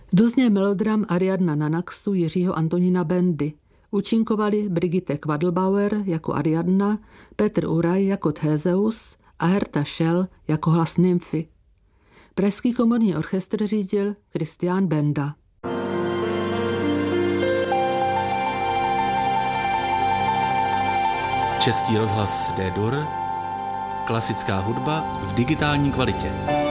Dozněl melodram Ariadna na Naxu Jiřího Antonína Bendy. Účinkovali Brigitte Quadelbauer jako Ariadna, Petr Uraj jako Theseus a Herta Schell jako hlas nymfy. Pražský komorní orchestr řídil Christian Benda. Český rozhlas D-Dur, klasická hudba v digitální kvalitě.